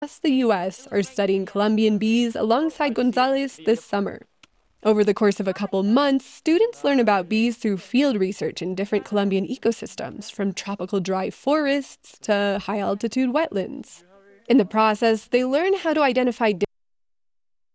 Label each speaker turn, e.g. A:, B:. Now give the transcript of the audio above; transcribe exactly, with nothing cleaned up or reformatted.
A: across the U S are studying Colombian bees alongside Gonzalez this summer. Over the course of a couple months, students learn about bees through field research in different Colombian ecosystems, from tropical dry forests to high-altitude wetlands. In the process, they learn how to identify